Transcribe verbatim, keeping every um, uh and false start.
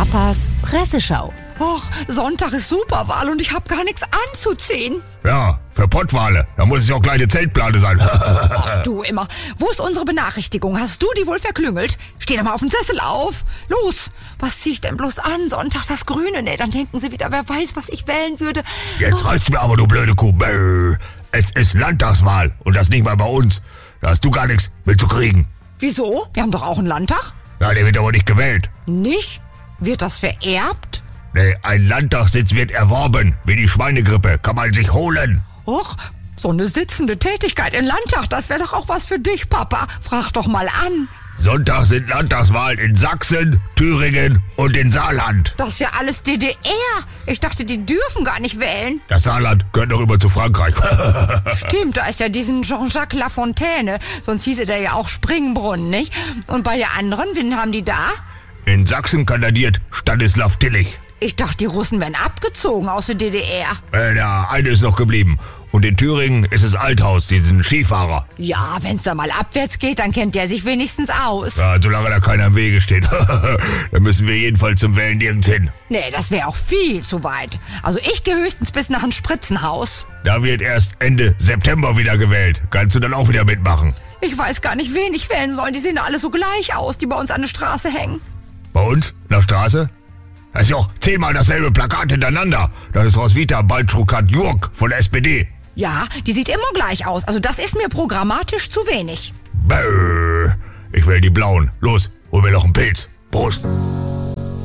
Papas Presseschau. Och, Sonntag ist Superwahl und ich hab gar nichts anzuziehen. Ja, für Pottwale. Da muss es ja auch kleine Zeltplane sein. Ach, du immer. Wo ist unsere Benachrichtigung? Hast du die wohl verklüngelt? Steh doch mal auf den Sessel auf. Los, was zieh ich denn bloß an? Sonntag das Grüne? Ne, dann denken sie wieder, wer weiß, was ich wählen würde. Jetzt Oh. reicht's mir aber, du blöde Kuh. Bäh. Es ist Landtagswahl und das nicht mal bei uns. Da hast du gar nichts mitzukriegen. Wieso? Wir haben doch auch einen Landtag. Ja, der wird aber nicht gewählt. Nicht? Wird das vererbt? Nee, ein Landtagssitz wird erworben. Wie die Schweinegrippe. Kann man sich holen. Och, so eine sitzende Tätigkeit im Landtag, das wäre doch auch was für dich, Papa. Frag doch mal an. Sonntag sind Landtagswahlen in Sachsen, Thüringen und in Saarland. Das ist ja alles D D R. Ich dachte, die dürfen gar nicht wählen. Das Saarland gehört noch immer zu Frankreich. Stimmt, da ist ja diesen Jean-Jacques Lafontaine. Sonst hieße der ja auch Springbrunnen, nicht? Und bei der anderen, wen haben die da? In Sachsen kandidiert Stanislav Tillich. Ich dachte, die Russen wären abgezogen aus der D D R. Äh, der eine ist noch geblieben. Und in Thüringen ist es Althaus, diesen Skifahrer. Ja, wenn's da mal abwärts geht, dann kennt der sich wenigstens aus. Ja, solange da keiner im Wege steht. Dann müssen wir jedenfalls zum Wählen nirgends hin. Nee, das wäre auch viel zu weit. Also ich gehe höchstens bis nach ein Spritzenhaus. Da wird erst Ende September wieder gewählt. Kannst du dann auch wieder mitmachen. Ich weiß gar nicht, wen ich wählen soll. Die sehen alle so gleich aus, die bei uns an der Straße hängen. Bei uns? In der Straße? Das ist ja auch zehnmal dasselbe Plakat hintereinander. Das ist Roswitha Baltrukat-Jurk von der S P D. Ja, die sieht immer gleich aus. Also das ist mir programmatisch zu wenig. Bäh. Ich will die blauen. Los, hol mir noch einen Pilz. Prost.